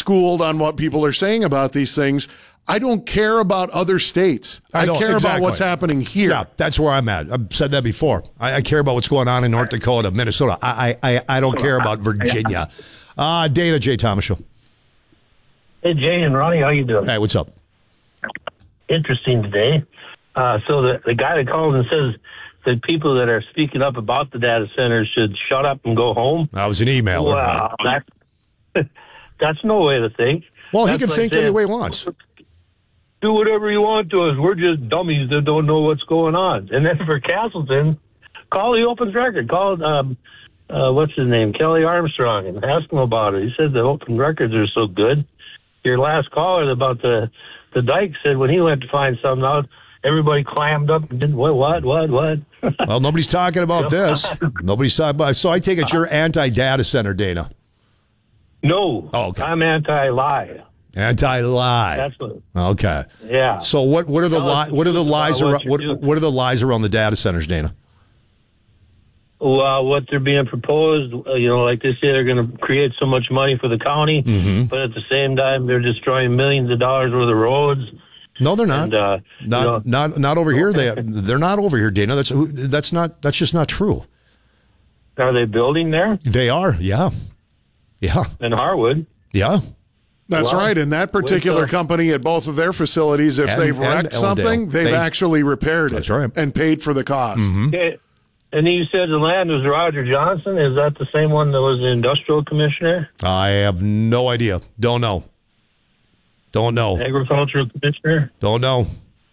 schooled on what people are saying about these things. I don't care about other states. I care about what's happening here. Yeah, that's where I'm at. I've said that before. I care about what's going on in North Dakota, Minnesota. I don't care about Virginia. Dana, Jay Thomas Show. Hey, Jay and Ronnie, how you doing? Hey, what's up? Interesting today. So the guy that calls and says that people that are speaking up about the data centers should shut up and go home. That was an email. Wow, that's no way to think. Well, he can think any way he wants. Do whatever you want to us. We're just dummies that don't know what's going on. And then for Castleton, call the open record. Call, what's his name, Kelly Armstrong, and ask him about it. He said the open records are so good. Your last caller about the dike said when he went to find something out, everybody clammed up and didn't, what? Well, nobody's talking about this. Nobody's talking about. So I take it you're anti-data center, Dana. No. Oh, okay. I'm anti-lie. Anti-lie. That's what. Okay. Yeah. So what are the lies around the data centers, Dana? Well, what they're being proposed, like they say they're going to create so much money for the county, but at the same time they're destroying millions of dollars worth of roads. No, they're not. And, not over here. They're not over here, Dana. That's just not true. Are they building there? They are. Yeah. In Harwood. Yeah. That's right. And that particular company at both of their facilities, if they've wrecked something, they've actually repaired it. That's right. And paid for the cost. Okay. And you said the land was Roger Johnson. Is that the same one that was the industrial commissioner? I have no idea. Don't know. Agricultural commissioner? Don't know.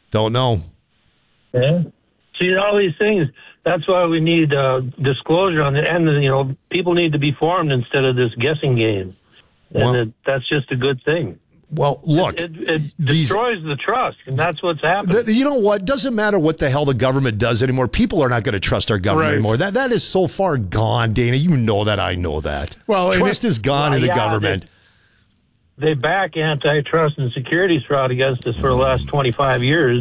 Yeah. See, all these things, that's why we need disclosure on it. And, people need to be formed instead of this guessing game. And that's just a good thing. Well, look. It destroys the trust, and that's what's happening. You know what? Doesn't matter what the hell the government does anymore. People are not going to trust our government anymore. That is so far gone, Dana. You know that. I know that. Well, trust is gone in the government. They back antitrust and securities fraud against us for the last 25 years.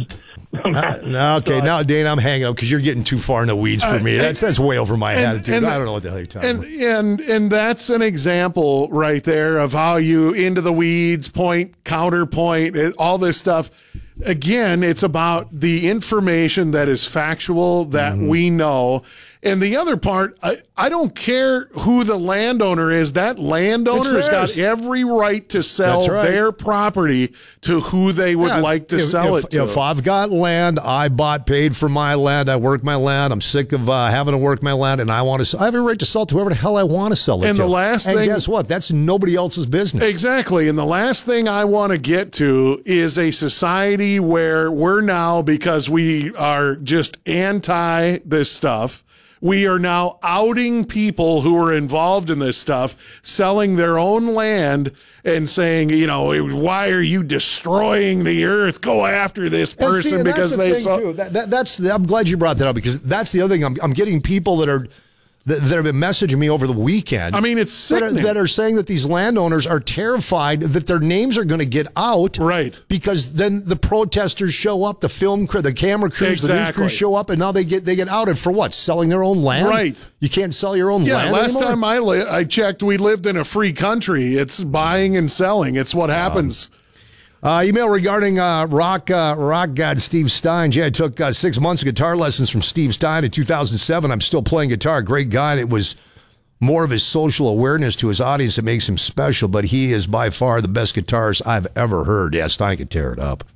Okay, now, Dana, I'm hanging up because you're getting too far in the weeds for me. That's way over my attitude. I don't know what the hell you're talking about. And that's an example right there of how you into the weeds, point, counterpoint, all this stuff. Again, it's about the information that is factual that we know. And the other part, I don't care who the landowner is. That landowner has got every right to sell their property to who they would like to sell it to. If I've got land, I paid for my land, I work my land, I'm sick of having to work my land, and I have a right to sell it to whoever the hell I want to sell it to. And guess what? That's nobody else's business. Exactly. And the last thing I want to get to is a society where we're now, because we are just anti this stuff, we are now outing people who are involved in this stuff, selling their own land and saying, why are you destroying the earth? Go after this person because they saw. I'm glad you brought that up because that's the other thing. I'm getting people that have been messaging me over the weekend. I mean, it's sickening. That are saying that these landowners are terrified that their names are going to get out. Right. Because then the protesters show up, the film crew, the camera crews, the news crews show up, and now they get outed for what? Selling their own land? Right. You can't sell your own land last anymore? time I checked, we lived in a free country. It's buying and selling. It's what happens. Email regarding rock god Steve Stein. I took 6 months of guitar lessons from Steve Stein in 2007. I'm still playing guitar. Great guy. And it was more of his social awareness to his audience that makes him special, but he is by far the best guitarist I've ever heard. Yeah, Stein could tear it up.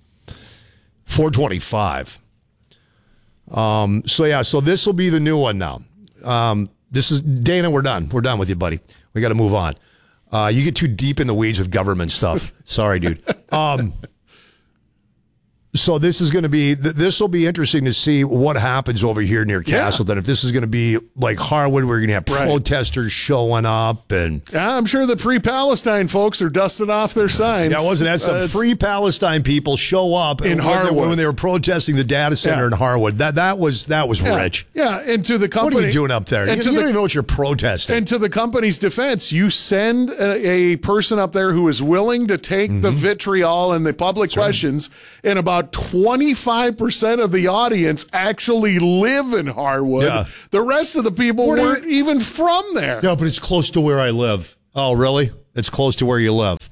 425. So this will be the new one now. This is Dana, we're done. We're done with you, buddy. We got to move on. You get too deep in the weeds with government stuff. Sorry, dude. So this will be interesting to see what happens over here near Castleton. If this is going to be like Harwood, we're going to have protesters showing up. And I'm sure the Free Palestine folks are dusting off their signs. Yeah, wasn't that some Free Palestine people show up in Harwood when they were protesting the data center in Harwood? That was rich. Yeah, and to the company. What are you doing up there? You don't even know what you're protesting. And to the company's defense, you send a person up there who is willing to take the vitriol and the public questions, and about 25% of the audience actually live in Harwood. Yeah. The rest of the people weren't even from there. Yeah, but it's close to where I live. Oh, really? It's close to where you live.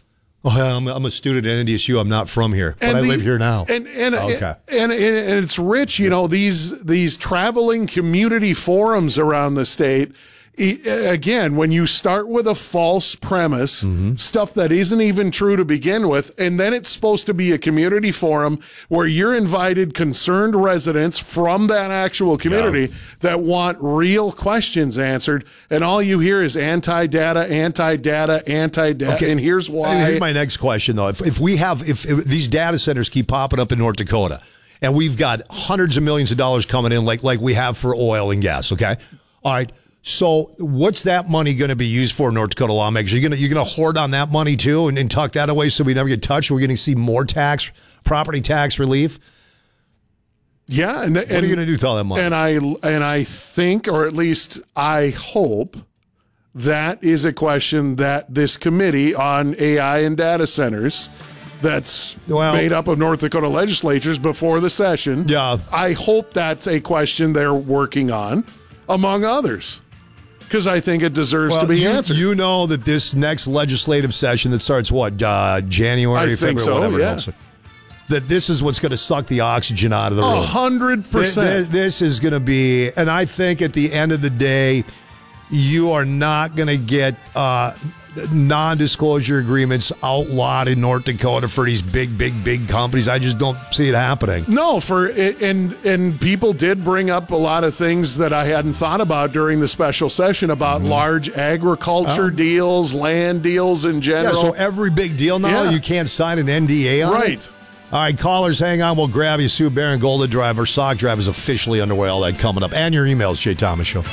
Oh, I'm a student at NDSU. I'm not from here, but I live here now. And it's rich, these traveling community forums around the state. Again, when you start with a false premise, stuff that isn't even true to begin with, and then it's supposed to be a community forum where you're invited concerned residents from that actual community that want real questions answered, and all you hear is anti-data, Okay. and here's why. Here's my next question, though. If these data centers keep popping up in North Dakota, and we've got hundreds of millions of dollars coming in like we have for oil and gas, okay? All right. So what's that money going to be used for, North Dakota lawmakers? You're going to hoard on that money too and tuck that away so we never get touched? We're going to see more property tax relief? Yeah. And what are you going to do with all that money? And I think, or at least I hope, that is a question that this committee on AI and data centers that's made up of North Dakota legislatures before the session. Yeah. I hope that's a question they're working on, among others, because I think it deserves to be answered. You know that this next legislative session that starts, January, I think February, whatever yeah. that this is what's going to suck the oxygen out of the room. 100%. This is going to be, and I think at the end of the day, you are not going to get non-disclosure agreements outlawed in North Dakota for these big companies. I just don't see it happening. No, and people did bring up a lot of things that I hadn't thought about during the special session about large agriculture deals, land deals in general. Yeah, so every big deal now, you can't sign an NDA on it? Right. All right, callers, hang on. We'll grab you. Sue Barron, Golden Drive. Our sock drive is officially underway. All that coming up. And your emails, Jay Thomas Show.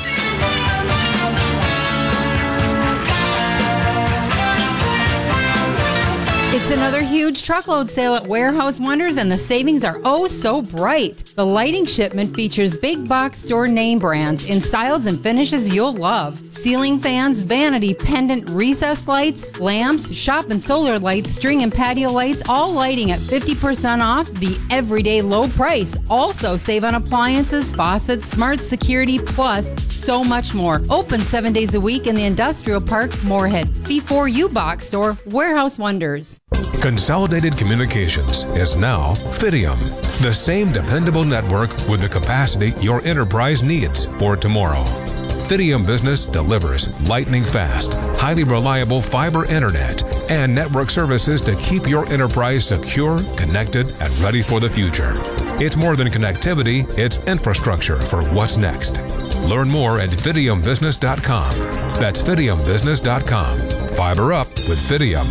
It's another huge truckload sale at Warehouse Wonders, and the savings are oh so bright. The lighting shipment features big box store name brands in styles and finishes you'll love. Ceiling fans, vanity, pendant, recessed lights, lamps, shop and solar lights, string and patio lights, all lighting at 50% off the everyday low price. Also save on appliances, faucets, smart security, plus so much more. Open 7 days a week in the Industrial Park, Moorhead. Before you box store, Warehouse Wonders. Consolidated Communications is now Fidium, the same dependable network with the capacity your enterprise needs for tomorrow. Fidium Business delivers lightning fast, highly reliable fiber internet and network services to keep your enterprise secure, connected, and ready for the future. It's more than connectivity, it's infrastructure for what's next. Learn more at fidiumbusiness.com. That's fidiumbusiness.com. Fiber up with Fidium.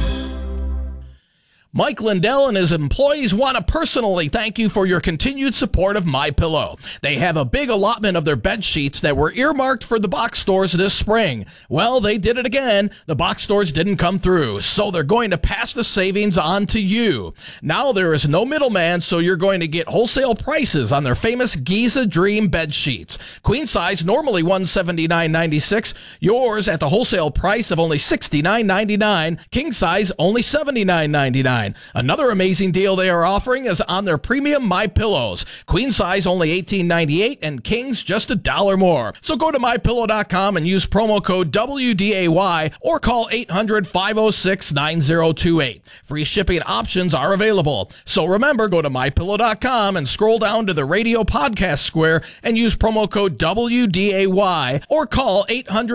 Mike Lindell and his employees want to personally thank you for your continued support of MyPillow. They have a big allotment of their bed sheets that were earmarked for the box stores this spring. Well, they did it again. The box stores didn't come through, so they're going to pass the savings on to you. Now there is no middleman, so you're going to get wholesale prices on their famous Giza Dream bed sheets. Queen size, normally $179.96. Yours at the wholesale price of only $69.99. King size, only $79.99. Another amazing deal they are offering is on their premium MyPillows. Queen size only $18.98 and kings just $1 more. So go to MyPillow.com and use promo code WDAY or call 800-506-9028. Free shipping options are available. So remember, go to MyPillow.com and scroll down to the radio podcast square and use promo code WDAY or call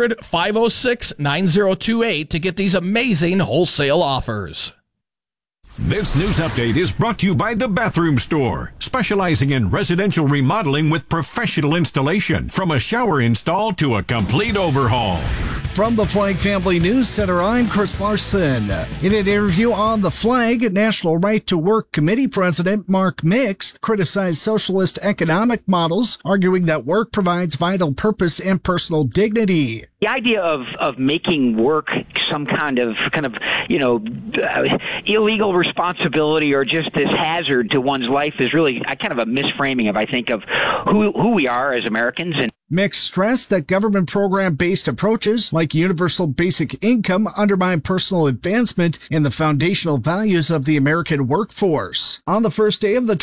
800-506-9028 to get these amazing wholesale offers. This news update is brought to you by The Bathroom Store, specializing in residential remodeling with professional installation, from a shower install to a complete overhaul. From the Flag Family News Center, I'm Chris Larson. In an interview on The Flag, National Right to Work Committee President Mark Mix criticized socialist economic models, arguing that work provides vital purpose and personal dignity. The idea of making work some kind of illegal responsibility or just this hazard to one's life is really kind of a misframing of, I think, of who we are as Americans. And Mix stressed that government program-based approaches like universal basic income undermine personal advancement and the foundational values of the American workforce. On the first day of the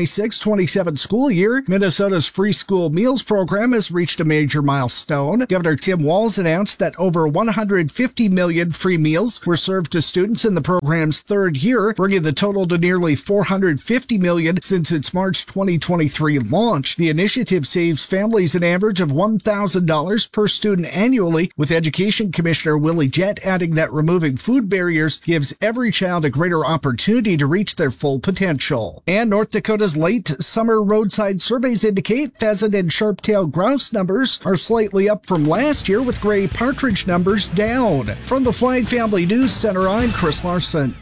2026-27 school year, Minnesota's free school meals program has reached a major milestone. Governor Tim Walz announced that over 150 million free meals were served to students in the program's third year, bringing the total to nearly 450 million since its March 2023 launch. The initiative saves families an average of $1,000 per student annually, with Education Commissioner Willie Jett adding that removing food barriers gives every child a greater opportunity to reach their full potential. And North Dakota's late summer roadside surveys indicate pheasant and sharp-tailed grouse numbers are slightly up from last year, with gray partridge numbers down. From the Flag Family News Center, I'm Chris Larson.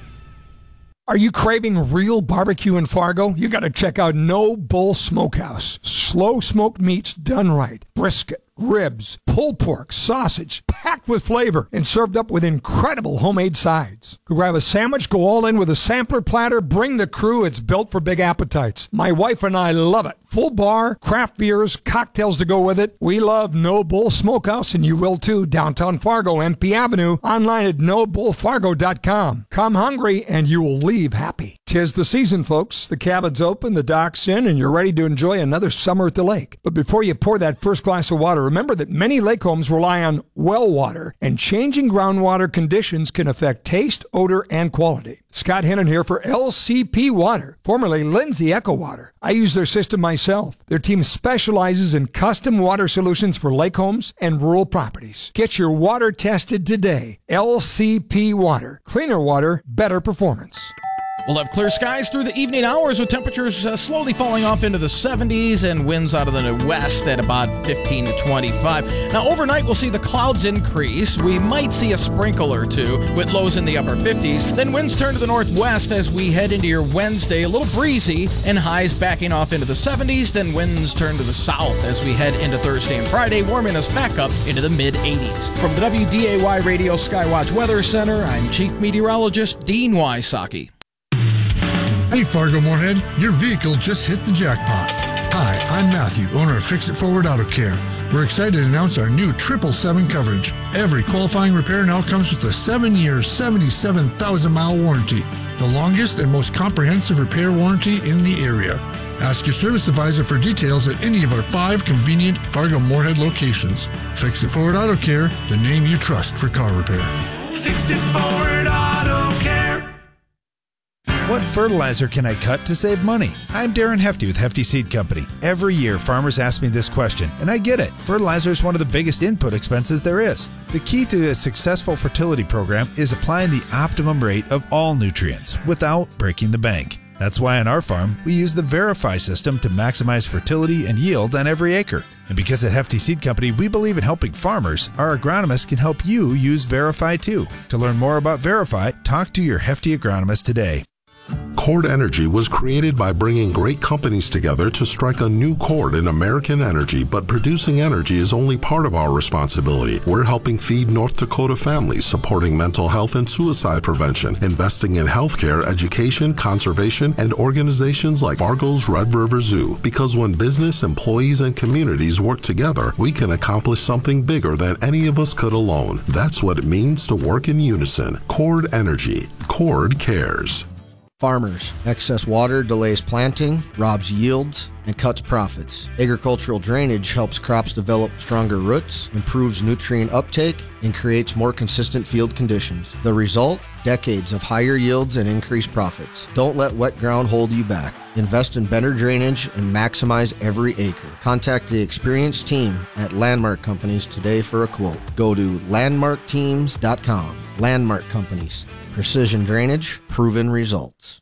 Are you craving real barbecue in Fargo? You got to check out No Bull Smokehouse. Slow smoked meats done right. Brisket, ribs, pulled pork, sausage, packed with flavor and served up with incredible homemade sides. Grab a sandwich, go all in with a sampler platter, bring the crew. It's built for big appetites. My wife and I love it. Full bar, craft beers, cocktails to go with it. We love No Bull Smokehouse, and you will too. Downtown Fargo, MP Avenue. Online at nobullfargo.com. Come hungry, and you will leave happy. 'Tis the season, folks. The cabin's open, the dock's in, and you're ready to enjoy another summer at the lake. But before you pour that first glass of water, remember that many lake homes rely on well water, and changing groundwater conditions can affect taste, odor, and quality. Scott Hennon here for LCP Water, formerly Lindsay Echo Water. I use their system myself. Their team specializes in custom water solutions for lake homes and rural properties. Get your water tested today. LCP Water. Cleaner water, better performance. We'll have clear skies through the evening hours with temperatures slowly falling off into the 70s and winds out of the west at about 15 to 25. Now, overnight, we'll see the clouds increase. We might see a sprinkle or two with lows in the upper 50s. Then winds turn to the northwest as we head into your Wednesday, a little breezy, and highs backing off into the 70s. Then winds turn to the south as we head into Thursday and Friday, warming us back up into the mid-80s. From the WDAY Radio Skywatch Weather Center, I'm Chief Meteorologist Dean Wysocki. Hey Fargo Moorhead, your vehicle just hit the jackpot. Hi, I'm Matthew, owner of Fix It Forward Auto Care. We're excited to announce our new 777 coverage. Every qualifying repair now comes with a 7-year, 77,000-mile warranty, the longest and most comprehensive repair warranty in the area. Ask your service advisor for details at any of our 5 convenient Fargo Moorhead locations. Fix It Forward Auto Care, the name you trust for car repair. Fix It Forward Auto Care. What fertilizer can I cut to save money? I'm Darren Hefty with Hefty Seed Company. Every year, farmers ask me this question, and I get it. Fertilizer is one of the biggest input expenses there is. The key to a successful fertility program is applying the optimum rate of all nutrients without breaking the bank. That's why on our farm, we use the Verify system to maximize fertility and yield on every acre. And because at Hefty Seed Company, we believe in helping farmers, our agronomists can help you use Verify too. To learn more about Verify, talk to your Hefty agronomist today. Chord Energy was created by bringing great companies together to strike a new chord in American energy, but producing energy is only part of our responsibility. We're helping feed North Dakota families, supporting mental health and suicide prevention, investing in healthcare, education, conservation, and organizations like Fargo's Red River Zoo. Because when business, employees, and communities work together, we can accomplish something bigger than any of us could alone. That's what it means to work in unison. Chord Energy. Chord cares. Farmers. Excess water delays planting, robs yields, and cuts profits. Agricultural drainage helps crops develop stronger roots, improves nutrient uptake, and creates more consistent field conditions. The result? Decades of higher yields and increased profits. Don't let wet ground hold you back. Invest in better drainage and maximize every acre. Contact the experienced team at Landmark Companies today for a quote. Go to landmarkteams.com. Landmark Companies. Precision drainage, proven results.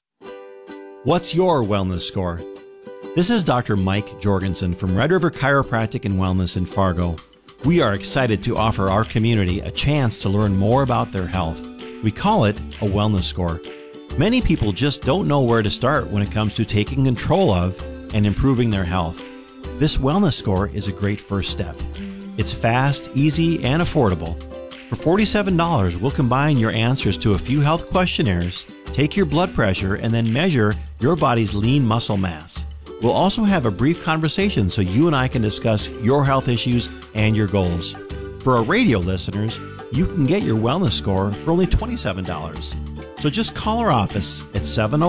What's your wellness score? This is Dr. Mike Jorgensen from Red River Chiropractic and Wellness in Fargo. We are excited to offer our community a chance to learn more about their health. We call it a wellness score. Many people just don't know where to start when it comes to taking control of and improving their health. This wellness score is a great first step. It's fast, easy, and affordable. For $47, we'll combine your answers to a few health questionnaires, take your blood pressure, and then measure your body's lean muscle mass. We'll also have a brief conversation so you and I can discuss your health issues and your goals. For our radio listeners, you can get your wellness score for only $27. So just call our office at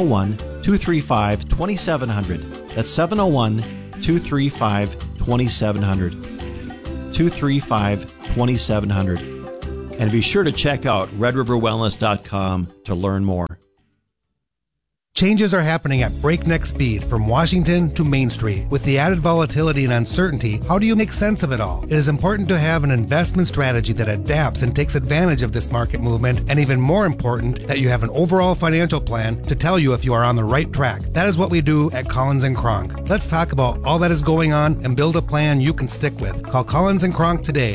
701-235-2700. That's 701-235-2700. 235-2700. And be sure to check out redriverwellness.com to learn more. Changes are happening at breakneck speed from Washington to Main Street. With the added volatility and uncertainty, how do you make sense of it all? It is important to have an investment strategy that adapts and takes advantage of this market movement, and even more important, that you have an overall financial plan to tell you if you are on the right track. That is what we do at Collins & Kronk. Let's talk about all that is going on and build a plan you can stick with. Call Collins & Kronk today,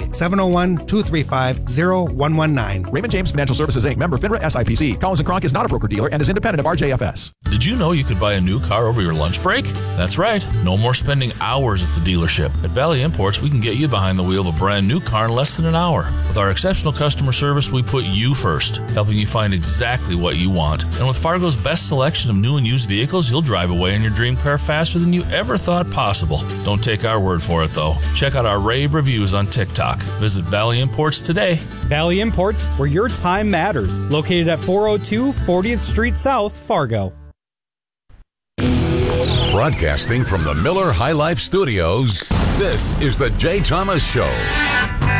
701-235-0119. Raymond James Financial Services, Inc., member FINRA SIPC. Collins & Kronk is not a broker-dealer and is independent of RJFS. Did you know you could buy a new car over your lunch break? That's right. No more spending hours at the dealership. At Valley Imports, we can get you behind the wheel of a brand new car in less than an hour. With our exceptional customer service, we put you first, helping you find exactly what you want. And with Fargo's best selection of new and used vehicles, you'll drive away in your dream car faster than you ever thought possible. Don't take our word for it, though. Check out our rave reviews on TikTok. Visit Valley Imports today. Valley Imports, where your time matters. Located at 402 40th Street South, Fargo. Broadcasting from the Miller High Life Studios, this is the Jay Thomas Show.